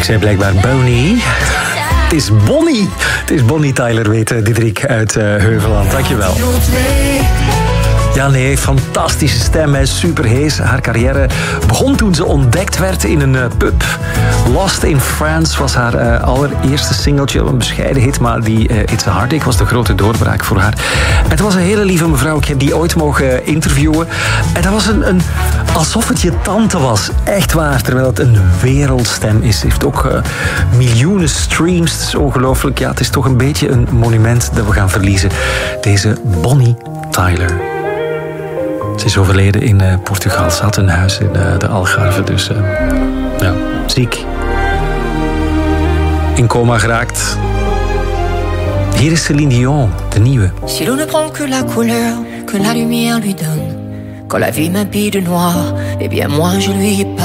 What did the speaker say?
zei blijkbaar Bonnie. Het is Bonnie. Het is Bonnie Tyler, weet Diederik uit Heuveland. Dankjewel. Ja, nee, fantastische stem, hè. Super hees. Haar carrière begon toen ze ontdekt werd in een pub. Lost in France was haar allereerste singeltje. Een bescheiden hit, maar die It's a Heartache was de grote doorbraak voor haar. Het was een hele lieve mevrouw. Ik heb die ooit mogen interviewen. En dat was alsof het je tante was. Echt waar, terwijl het een wereldstem is. Ze heeft ook miljoenen streams. Het is ongelooflijk. Ja, het is toch een beetje een monument dat we gaan verliezen. Deze Bonnie Tyler. Ze is overleden in Portugal. Ze had een huis in de Algarve, dus ja, ziek. In coma geraakt. Hier is Céline Dion, de nieuwe. Si l'on ne prend que la couleur que la lumière lui donne, quand la vie m'habille de noir, eh bien moi je lui